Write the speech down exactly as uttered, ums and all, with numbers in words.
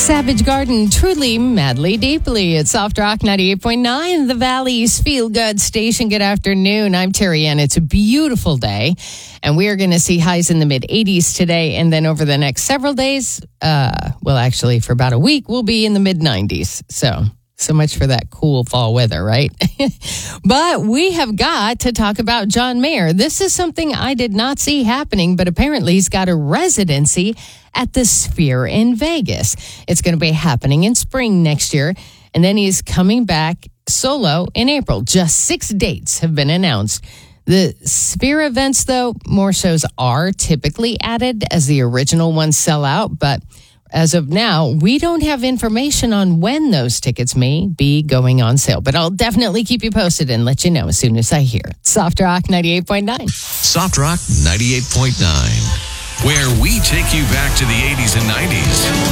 Savage Garden, truly, madly, deeply. It's Soft Rock ninety-eight point nine, the Valley's feel-good station. Good afternoon. I'm Terry Ann. It's a beautiful day, and we are going to see highs in the mid-eighties today, and then over the next several days, uh, well, actually, for about a week, we'll be in the mid-nineties. So, so much for that cool fall weather, right? But we have got to talk about John Mayer. This is something I did not see happening, but apparently he's got a residency at the Sphere in Vegas. It's going to be happening in spring next year, and then he's coming back solo in April. Just six dates have been announced. The Sphere events, though, more shows are typically added as the original ones sell out, but as of now, we don't have information on when those tickets may be going on sale, but I'll definitely keep you posted and let you know as soon as I hear. Soft Rock ninety-eight point nine. Soft Rock ninety-eight point nine, where we take you back to the eighties and nineties.